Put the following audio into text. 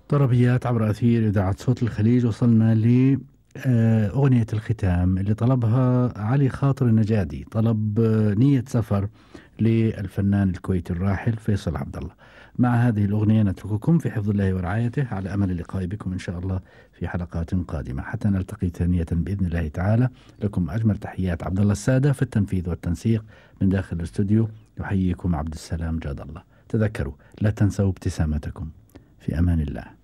طربيات عبر أثير إذاعة صوت الخليج. وصلنا ل أغنية الختام اللي طلبها علي خاطر النجادي، طلب نية سفر للفنان الكويتي الراحل فيصل عبد الله. مع هذه الأغنية نترككم في حفظ الله ورعايته، على أمل اللقاء بكم إن شاء الله في حلقات قادمة حتى نلتقي ثانية بإذن الله تعالى. لكم أجمل تحيات عبد الله السادة في التنفيذ والتنسيق من داخل الاستوديو. يحييكم عبد السلام جاد الله. تذكروا لا تنسوا ابتسامتكم. في أمان الله.